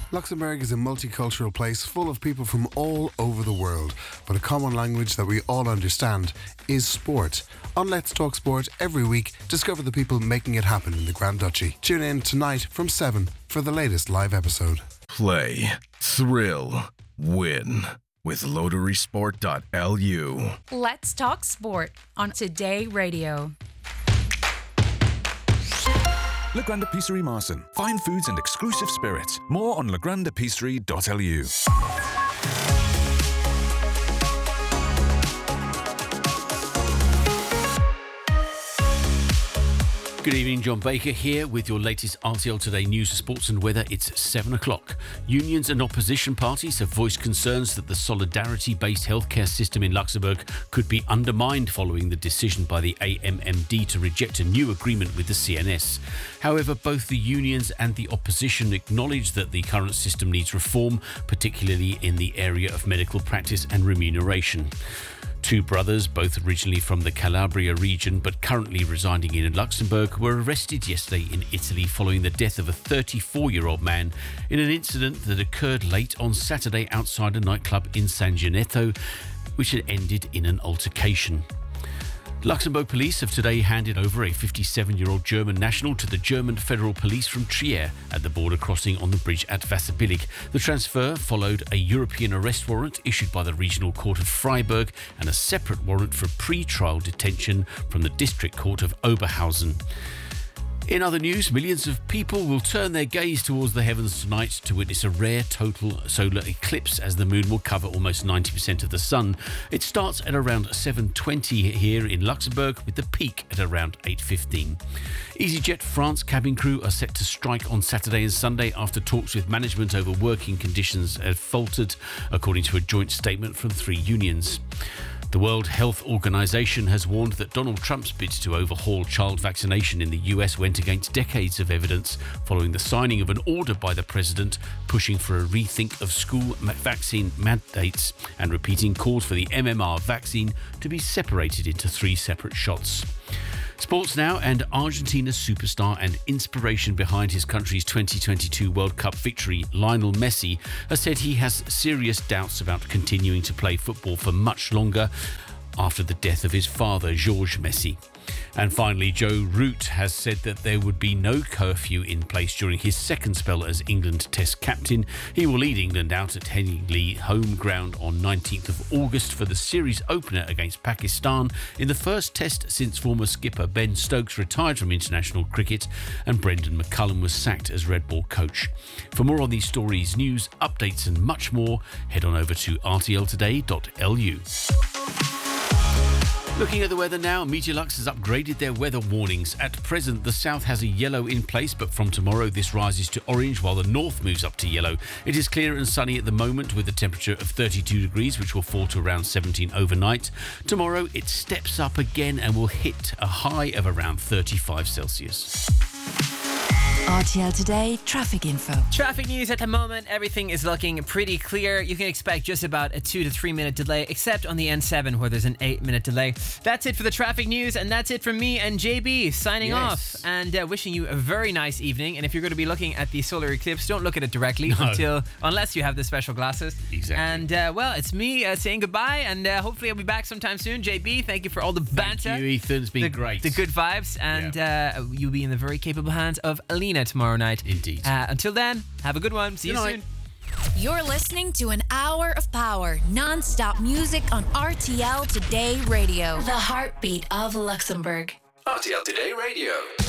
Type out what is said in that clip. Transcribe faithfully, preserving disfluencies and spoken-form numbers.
Luxembourg is a multicultural place full of people from all over the world, but a common language that we all understand is sport. On Let's Talk Sport every week, discover the people making it happen in the Grand Duchy. Tune in tonight from seven for the latest live episode. Play, thrill, win with lottery sport dot L U. Let's Talk Sport on Today Radio. Le Grande Épicerie Marsan. Fine foods and exclusive spirits. More on le grande épicerie dot L U. Good evening, John Baker here with your latest R T L Today news, sports and weather. It's seven o'clock. Unions and opposition parties have voiced concerns that the solidarity-based healthcare system in Luxembourg could be undermined following the decision by the A M M D to reject a new agreement with the C N S. However, both the unions and the opposition acknowledge that the current system needs reform, particularly in the area of medical practice and remuneration. Two brothers, both originally from the Calabria region but currently residing in Luxembourg, were arrested yesterday in Italy following the death of a thirty-four-year-old man in an incident that occurred late on Saturday outside a nightclub in San Gennetto, which had ended in an altercation. Luxembourg police have today handed over a fifty-seven-year-old German national to the German Federal Police from Trier at the border crossing on the bridge at Wasserbillig. The transfer followed a European arrest warrant issued by the Regional Court of Freiburg and a separate warrant for pre-trial detention from the District Court of Oberhausen. In other news, millions of people will turn their gaze towards the heavens tonight to witness a rare total solar eclipse as the moon will cover almost ninety percent of the sun. It starts at around seven twenty here in Luxembourg with the peak at around eight fifteen. EasyJet France cabin crew are set to strike on Saturday and Sunday after talks with management over working conditions have faltered, according to a joint statement from three unions. The World Health Organization has warned that Donald Trump's bid to overhaul child vaccination in the U S went against decades of evidence following the signing of an order by the president pushing for a rethink of school vaccine mandates and repeating calls for the M M R vaccine to be separated into three separate shots. Sports now, and Argentina's superstar and inspiration behind his country's twenty twenty-two World Cup victory, Lionel Messi, has said he has serious doubts about continuing to play football for much longer after the death of his father, Georges Messi. And finally, Joe Root has said that there would be no curfew in place during his second spell as England Test captain. He will lead England out at Headingley home ground on nineteenth of August for the series opener against Pakistan in the first Test since former skipper Ben Stokes retired from international cricket and Brendan McCullum was sacked as Red Ball coach. For more on these stories, news, updates and much more, head on over to R T L today dot L U. Looking at the weather now, Meteorlux has upgraded their weather warnings. At present, the south has a yellow in place, but from tomorrow this rises to orange while the north moves up to yellow. It is clear and sunny at the moment with a temperature of thirty-two degrees, which will fall to around seventeen overnight. Tomorrow it steps up again and will hit a high of around thirty-five Celsius. R T L Today traffic info. Traffic news at the moment, everything is looking pretty clear. You can expect just about a two to three minute delay, except on the N seven where there's an eight minute delay. That's it for the traffic news, and that's it from me and J B signing Yes. off and uh, wishing you a very nice evening. And if you're going to be looking at the solar eclipse, don't look at it directly No. until unless you have the special glasses. Exactly. And uh, well, it's me uh, saying goodbye, and uh, hopefully I'll be back sometime soon. J B, thank you for all the banter. Thank you, Ethan. It's been the, great. The good vibes, and uh, you'll be in the very capable hands of Alina tomorrow night. Indeed. Uh, until then, have a good one. See Good you night. soon. You're listening to an hour of power, non-stop music on R T L Today Radio. The heartbeat of Luxembourg. R T L Today Radio.